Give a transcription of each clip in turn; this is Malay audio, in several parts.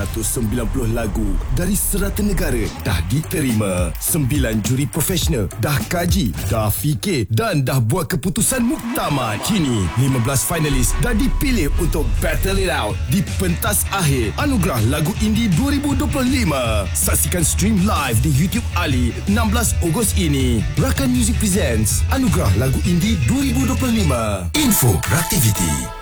290 lagu dari serata negara dah diterima. 9 juri profesional dah kaji, dah fikir dan dah buat keputusan muktamad. Kini 15 finalis dah dipilih untuk battle it out di pentas akhir Anugerah Lagu Indie 2025. Saksikan stream live di YouTube Ali 16 Ogos ini. Rakan Music presents Anugerah Lagu Indie 2025. Info Raktiviti.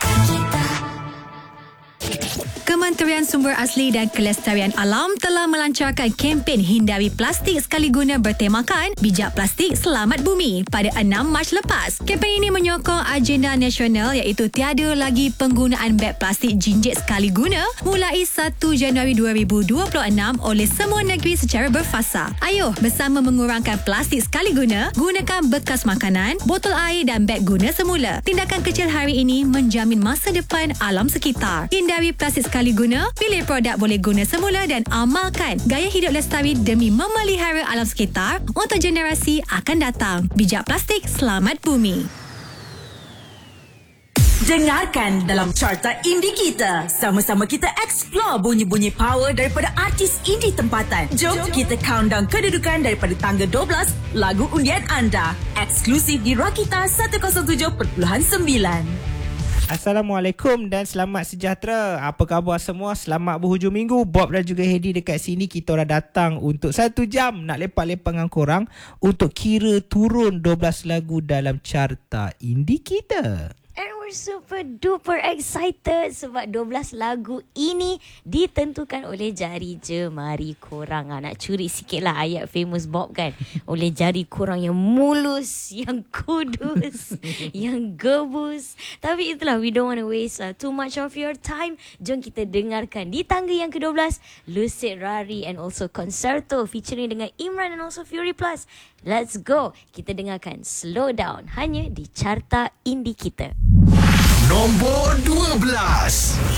Kementerian Sumber Asli dan Kelestarian Alam telah melancarkan kempen hindari plastik sekali guna bertemakan Bijak Plastik Selamat Bumi pada 6 Mac lepas. Kempen ini menyokong agenda nasional iaitu tiada lagi penggunaan beg plastik jinjit sekali guna mulai 1 Januari 2026 oleh semua negeri secara berfasa. Ayuh bersama mengurangkan plastik sekali guna, gunakan bekas makanan, botol air dan beg guna semula. Tindakan kecil hari ini menjamin masa depan alam sekitar. Hindari plastik sekali guna, pilih produk boleh guna semula dan amalkan gaya hidup lestari demi memelihara alam sekitar untuk generasi akan datang. Bijak Plastik Selamat Bumi. Dengarkan dalam Carta Indie kita. Sama-sama kita explore bunyi-bunyi power daripada artis indie tempatan. Jom kita countdown kedudukan daripada tangga 12 lagu undian anda. Eksklusif di Rakita 107.9. Assalamualaikum dan selamat sejahtera. Apa khabar semua? Selamat berhujung minggu. Bob dan juga Hedi dekat sini. Kita dah datang untuk 1 jam nak lepak-lepak dengan korang untuk kira turun 12 lagu dalam carta indie kita. And we're super duper excited sebab 12 lagu ini ditentukan oleh jari jemari korang. Nak curi sikit lah ayat famous Bob kan. Oleh jari korang yang mulus, yang kudus, yang gebus. Tapi itulah, we don't want to waste too much of your time. Jom kita dengarkan di tangga yang ke-12 Lucid Rari and also Concerto featuring dengan Imran and also Fury Plus. Let's go. Kita dengarkan Slow Down hanya di carta indie kita. Nombor 12.